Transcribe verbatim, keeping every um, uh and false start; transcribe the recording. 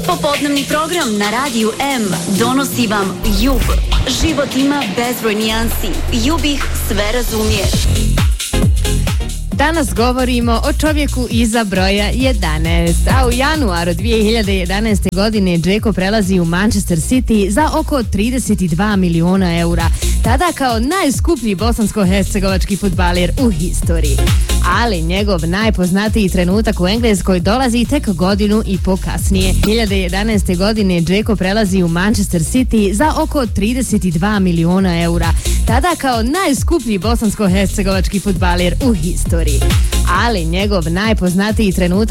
Popodnevni program na Radiju M donosi vam Jub. Život ima bezbroj nijansi. Jub ih sve razumije. Danas govorimo o čovjeku iza broja jedanaest, a u januaru dvije hiljade jedanaeste. godine Džeko prelazi u Manchester City za oko trideset dva miliona eura, tada kao najskuplji bosansko-hercegovački fudbaler u historiji. Ali njegov najpoznatiji trenutak u Engleskoj dolazi tek godinu i po kasnije. dvije hiljade jedanaeste. godine Džeko prelazi u Manchester City za oko trideset dva miliona eura, tada kao najskuplji bosansko-hercegovački fudbaler u historiji. Ali njegov najpoznatiji trenutak